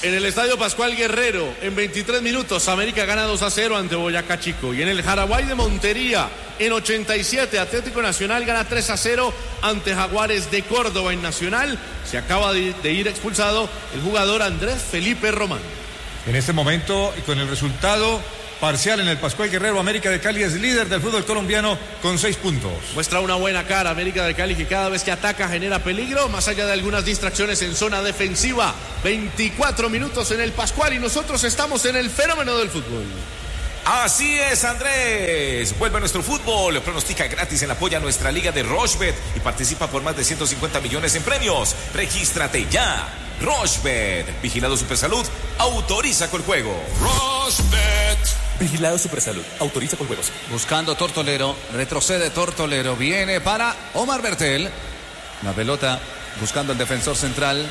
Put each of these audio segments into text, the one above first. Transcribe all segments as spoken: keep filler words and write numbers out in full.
En el Estadio Pascual Guerrero, en veintitrés minutos, América gana dos a cero ante Boyacá Chico. Y en el Jaraguay de Montería, en ochenta y siete, Atlético Nacional gana tres a cero ante Jaguares de Córdoba. En Nacional se acaba de, de ir expulsado el jugador Andrés Felipe Román. En este momento, y con el resultado parcial en el Pascual Guerrero, América de Cali es líder del fútbol colombiano con seis puntos. Muestra una buena cara América de Cali, que cada vez que ataca genera peligro, más allá de algunas distracciones en zona defensiva. veinticuatro minutos en el Pascual y nosotros estamos en el fenómeno del fútbol. Así es, Andrés. Vuelve a nuestro fútbol. Pronostica gratis en apoyo a nuestra liga de Rochebet y participa por más de ciento cincuenta millones en premios. Regístrate ya. Rochebet. Vigilado Supersalud. Autoriza con juego. Rochebet. Vigilado Supersalud. Autoriza con juegos. Buscando Tortolero. Retrocede Tortolero. Viene para Omar Bertel. La pelota buscando el defensor central.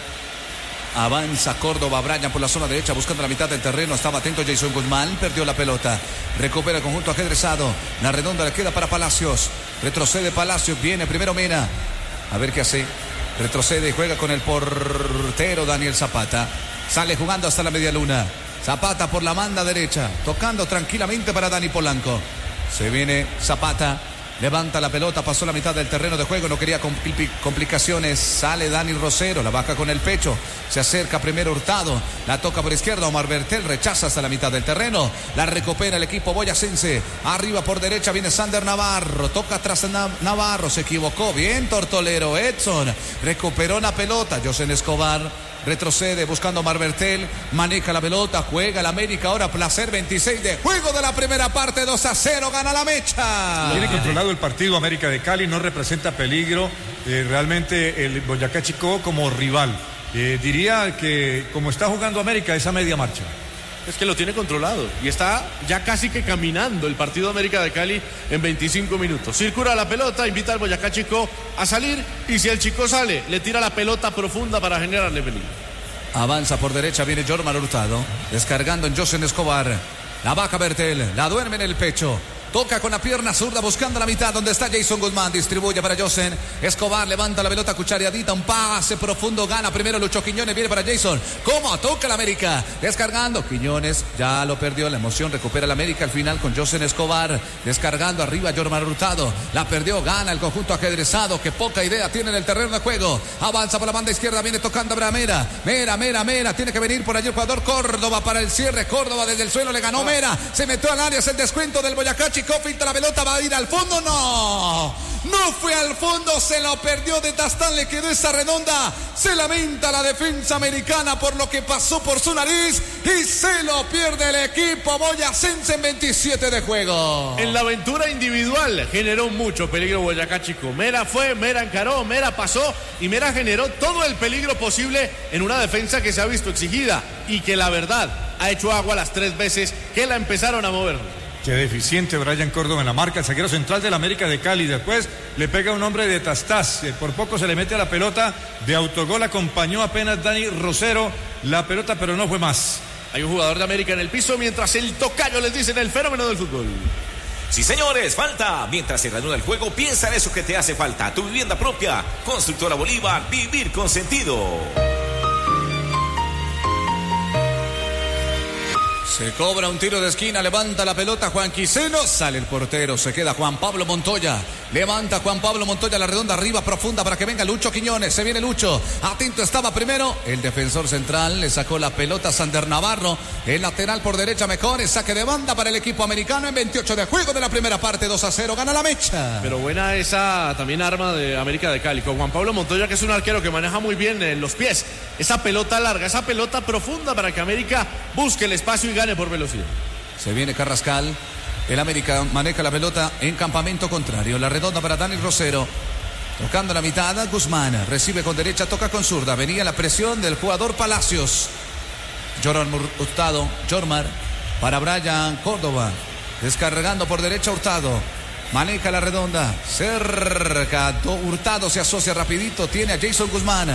Avanza Córdoba, Brian por la zona derecha buscando la mitad del terreno. Estaba atento Jason Guzmán, perdió la pelota. Recupera el conjunto ajedrezado. La redonda le queda para Palacios. Retrocede Palacios, viene primero Mena. A ver qué hace. Retrocede y juega con el portero Daniel Zapata. Sale jugando hasta la media luna. Zapata por la banda derecha, tocando tranquilamente para Dani Polanco. Se viene Zapata. Levanta la pelota, pasó la mitad del terreno de juego, no quería compl- complicaciones. Sale Dani Rosero, la baja con el pecho. Se acerca primero Hurtado, la toca por izquierda. Omar Bertel rechaza hasta la mitad del terreno. La recupera el equipo boyacense. Arriba por derecha viene Sander Navarro. Toca atrás Navarro, se equivocó. Bien Tortolero, Edson. Recuperó la pelota, Josen Escobar. Retrocede buscando a Omar Bertel, maneja la pelota, juega el América, ahora placer veintiséis de juego de la primera parte, dos a cero, gana la Mecha. Tiene controlado el partido América de Cali, no representa peligro eh, realmente el Boyacá Chico como rival. Eh, diría que como está jugando América es a media marcha. Es que lo tiene controlado y está ya casi que caminando el partido América de Cali en veinticinco minutos. Circula la pelota, invita al Boyacá Chico a salir y si el Chico sale, le tira la pelota profunda para generarle peligro. Avanza por derecha, viene Jorman Hurtado, descargando en Josen Escobar. La baja Bertel, la duerme en el pecho. Toca con la pierna zurda buscando la mitad donde está Jason Guzmán. Distribuye para Josen Escobar. Levanta la pelota cuchareadita. Un pase profundo. Gana primero Lucho Quiñones. Viene para Jason. ¿Cómo? Toca la América. Descargando. Quiñones ya lo perdió. La emoción recupera la América al final con Josen Escobar. Descargando arriba Jorman Hurtado. La perdió. Gana el conjunto ajedrezado. Que poca idea tiene en el terreno de juego. Avanza por la banda izquierda. Viene tocando a Mera. Mera, Mera, Mera. Tiene que venir por allí el jugador Córdoba para el cierre. Córdoba desde el suelo le ganó Mera. Se metió al área. Es el descuento del Boyacá Chico. Filtra la pelota, va a ir al fondo, no, no fue al fondo, se lo perdió de Tastán, le quedó esa redonda, se lamenta la defensa americana por lo que pasó por su nariz y se lo pierde el equipo boyacense en veintisiete de juego. En la aventura individual generó mucho peligro Boyacá Chico, Mera fue, Mera encaró, Mera pasó y Mera generó todo el peligro posible en una defensa que se ha visto exigida y que la verdad ha hecho agua las tres veces que la empezaron a mover. Qué deficiente Brian Córdoba en la marca, el zaguero central del América de Cali. Después le pega un hombre de Tastás, por poco se le mete a la pelota. De autogol acompañó apenas Dani Rosero la pelota, pero no fue más. Hay un jugador de América en el piso mientras el tocayo les dice en el fenómeno del fútbol. Sí, señores, falta. Mientras se reanuda el juego, piensa en eso que te hace falta. Tu vivienda propia. Constructora Bolívar, vivir con sentido. Se cobra un tiro de esquina, levanta la pelota Juan Quiseno, sale el portero, se queda Juan Pablo Montoya, levanta Juan Pablo Montoya la redonda arriba profunda para que venga Lucho Quiñones, se viene Lucho, atento estaba primero, el defensor central le sacó la pelota a Sander Navarro, el lateral por derecha mejor, el saque de banda para el equipo americano en veintiocho de juego de la primera parte, dos a cero, gana la Mecha. Pero buena esa también arma de América de Cali, con Juan Pablo Montoya que es un arquero que maneja muy bien eh, los pies, esa pelota larga, esa pelota profunda para que América busque el espacio y gane por velocidad. Se viene Carrascal, el América maneja la pelota en campamento contrario, la redonda para Dani Rosero, tocando la mitad, Guzmán recibe con derecha, toca con zurda, venía la presión del jugador Palacios, Jorman Hurtado, Jormar para Brian Córdoba, descargando por derecha Hurtado, maneja la redonda, cerca, Hurtado se asocia rapidito, tiene a Jason Guzmán,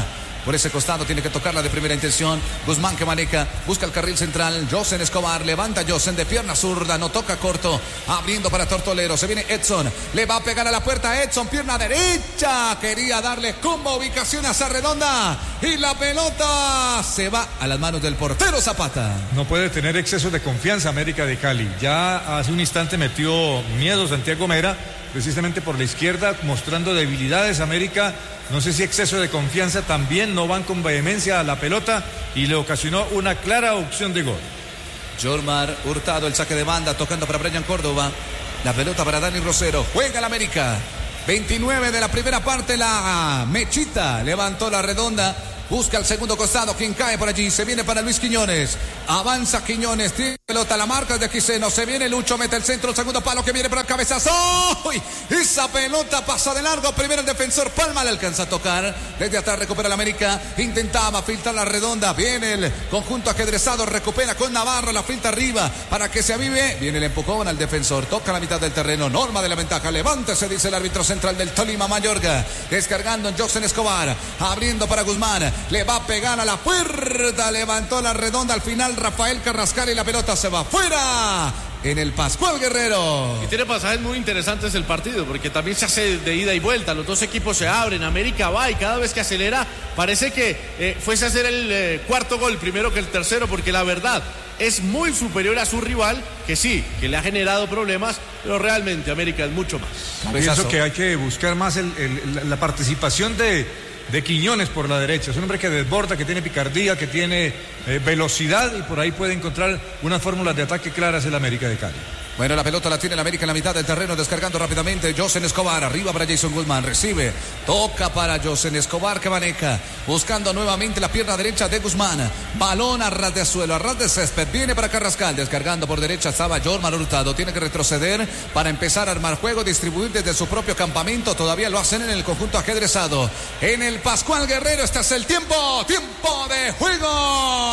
por ese costado, tiene que tocarla de primera intención. Guzmán que maneja, busca el carril central. Josen Escobar, levanta Josen de pierna zurda, no toca corto, abriendo para Tortolero. Se viene Edson, le va a pegar a la puerta Edson, pierna derecha. Quería darle como ubicación a esa redonda y la pelota se va a las manos del portero Zapata. No puede tener exceso de confianza América de Cali. Ya hace un instante metió miedo Santiago Mera, precisamente por la izquierda, mostrando debilidades. América, no sé si exceso de confianza, también no van con vehemencia a la pelota y le ocasionó una clara opción de gol. Jormar Hurtado, el saque de banda, tocando para Brian Córdoba. La pelota para Dani Rosero. Juega el América. veintinueve de la primera parte, la Mechita levantó la redonda. Busca el segundo costado, quien cae por allí. Se viene para Luis Quiñones. Avanza Quiñones. Tiene pelota, la marca de Quiseno. Se viene Lucho, mete el centro, el segundo palo que viene para el cabezazo. ¡Uy! Esa pelota pasa de largo. Primero el defensor Palma le alcanza a tocar. Desde atrás recupera el América. Intentaba filtrar la redonda. Viene el conjunto ajedrezado. Recupera con Navarro. La filtra arriba para que se avive. Viene el empujón al defensor. Toca la mitad del terreno. Norma de la ventaja. Levántese, dice el árbitro central del Tolima, Mayorga. Descargando en Josen Escobar. Abriendo para Guzmán. Le va a pegar a la puerta. Levantó la redonda al final Rafael Carrascal y la pelota se va fuera en el Pascual Guerrero. Y tiene pasajes muy interesantes el partido, porque también se hace de ida y vuelta. Los dos equipos se abren. América va y cada vez que acelera parece que eh, fuese a hacer el eh, cuarto gol primero que el tercero, porque la verdad es muy superior a su rival, que sí, que le ha generado problemas, pero realmente América es mucho más. Pienso que hay que buscar más el, el, la participación de de Quiñones por la derecha. Es un hombre que desborda, que tiene picardía, que tiene eh, velocidad, y por ahí puede encontrar unas fórmulas de ataque claras el América de Cali. Bueno, la pelota la tiene el América en la mitad del terreno, descargando rápidamente Josen Escobar, arriba para Jason Guzmán, recibe, toca para Josen Escobar que maneja, buscando nuevamente la pierna derecha de Guzmán, balón a ras de suelo, a ras de césped, viene para Carrascal, descargando por derecha estaba Jormar Hurtado, tiene que retroceder para empezar a armar juego, distribuir desde su propio campamento, todavía lo hacen en el conjunto ajedrezado, en el Pascual Guerrero. Este es el tiempo, tiempo de juego.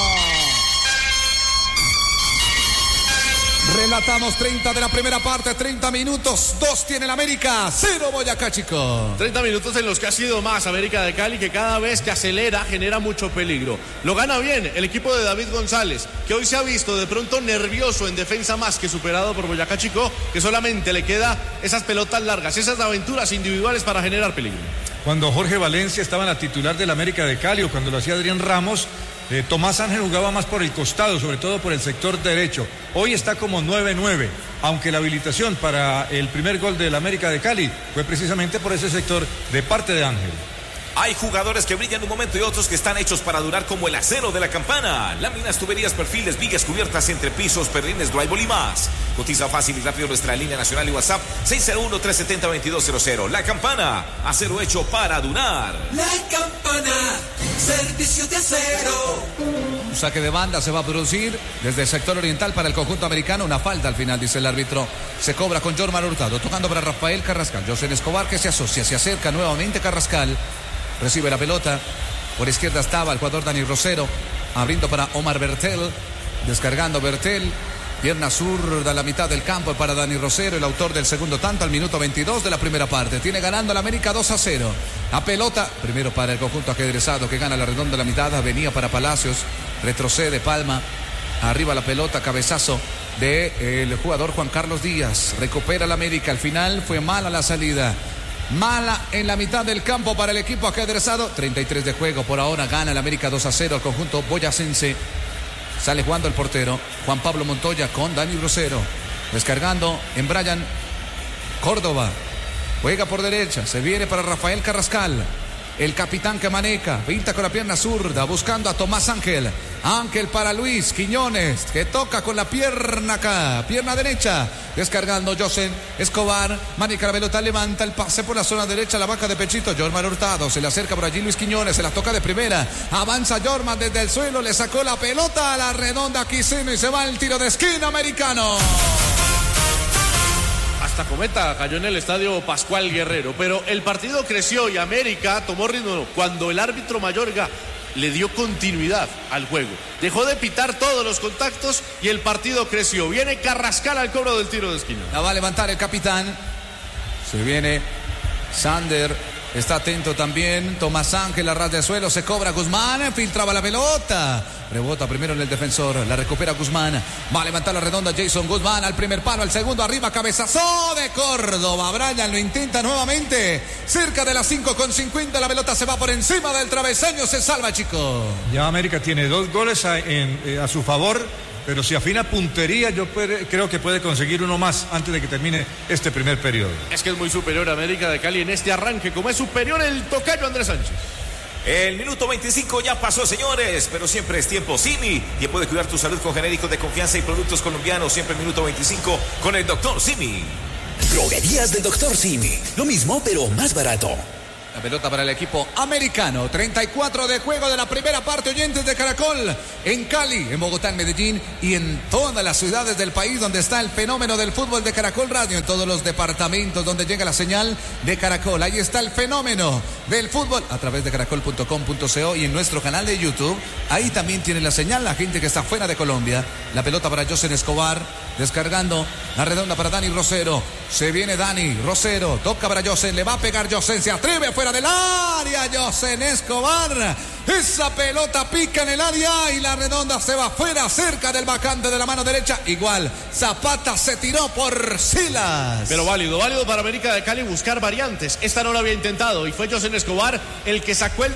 Relatamos treinta de la primera parte, treinta minutos, dos tiene el América, cero Boyacá Chico. treinta minutos en los que ha sido más América de Cali, que cada vez que acelera genera mucho peligro. Lo gana bien el equipo de David González, que hoy se ha visto de pronto nervioso en defensa, más que superado por Boyacá Chico, que solamente le queda esas pelotas largas, esas aventuras individuales para generar peligro. Cuando Jorge Valencia estaba en la titular del América de Cali, o cuando lo hacía Adrián Ramos, Eh, Tomás Ángel jugaba más por el costado, sobre todo por el sector derecho. Hoy está como nueve nueve, aunque la habilitación para el primer gol del América de Cali fue precisamente por ese sector de parte de Ángel. Hay jugadores que brillan un momento y otros que están hechos para durar, como el acero de la campana. Láminas, tuberías, perfiles, vigas cubiertas, entrepisos, perrines, drywall y más. Cotiza fácil y rápido nuestra línea nacional y WhatsApp seis cero uno, tres siete cero, dos dos cero cero. La Campana, acero hecho para durar. La Campana, servicio de acero. Un saque de banda se va a producir desde el sector oriental para el conjunto americano. Una falta al final, dice el árbitro. Se cobra con Jormar Hurtado, tocando para Rafael Carrascal. Josen Escobar que se asocia, se acerca nuevamente Carrascal. Recibe la pelota. Por izquierda estaba el jugador Dani Rosero. Abriendo para Omar Bertel. Descargando Bertel. Pierna zurda a la mitad del campo para Dani Rosero, el autor del segundo tanto al minuto veintidós de la primera parte. Tiene ganando la América dos a cero. La pelota, primero para el conjunto ajedrezado que gana la redonda de la mitad. Venía para Palacios. Retrocede Palma. Arriba la pelota, cabezazo del jugador Juan Carlos Díaz. Recupera la América. Al final fue mala la salida. Mala en la mitad del campo para el equipo ajedrezado. treinta y tres de juego. Por ahora gana el América dos a cero al conjunto boyacense. Sale jugando el portero Juan Pablo Montoya con Dani Rosero. Descargando en Brian Córdoba. Juega por derecha. Se viene para Rafael Carrascal. El capitán que maneja. Pinta con la pierna zurda. Buscando a Tomás Ángel. Ángel para Luis Quiñones. Que toca con la pierna acá. Pierna derecha. Descargando Josen Escobar. Maneja la pelota. Levanta el pase por la zona derecha. La vaca de pechito. Jormar Hurtado. Se le acerca por allí Luis Quiñones. Se la toca de primera. Avanza Jorman desde el suelo. Le sacó la pelota a la redonda Quiseno. Y se va el tiro de esquina americano. Hasta cometa cayó en el estadio Pascual Guerrero, pero el partido creció y América tomó ritmo cuando el árbitro Mayorga le dio continuidad al juego. Dejó de pitar todos los contactos y el partido creció. Viene Carrascal al cobro del tiro de esquina. La va a levantar el capitán. Se viene Sander Está atento también Tomás Ángel, a ras de suelo, se cobra Guzmán, filtraba la pelota. Rebota primero en el defensor, la recupera Guzmán. Va a levantar la redonda Jason Guzmán al primer palo, al segundo arriba, cabezazo de Córdoba. Brian lo intenta nuevamente. Cerca de las cinco con cincuenta, la pelota se va por encima del travesaño, se salva, chico. Ya América tiene dos goles a, en, eh, a su favor, pero si afina puntería, yo puede, creo que puede conseguir uno más antes de que termine este primer periodo. Es que es muy superior a América de Cali en este arranque, como es superior el tocayo Andrés Sánchez. El minuto veinticinco ya pasó, señores, pero siempre es tiempo Simi. Y puede cuidar tu salud con genéricos de confianza y productos colombianos. Siempre el minuto veinticinco con el doctor Simi. Droguerías del doctor Simi. Lo mismo, pero más barato. La pelota para el equipo americano. treinta y cuatro de juego de la primera parte, oyentes de Caracol. En Cali, en Bogotá, en Medellín y en todas las ciudades del país donde está el fenómeno del fútbol de Caracol Radio. En todos los departamentos donde llega la señal de Caracol. Ahí está el fenómeno del fútbol a través de caracol punto com punto co y en nuestro canal de YouTube. Ahí también tiene la señal la gente que está fuera de Colombia. La pelota para José Escobar. Descargando la redonda para Dani Rosero. Se viene Dani Rosero. Toca para José. Le va a pegar José. Se atreve fuera del área. José Escobar. Esa pelota pica en el área y la redonda se va fuera, cerca del vacante de la mano derecha. Igual Zapata se tiró por Silas. Pero válido, válido para América de Cali buscar variantes. Esta no lo había intentado y fue José Escobar el que sacó el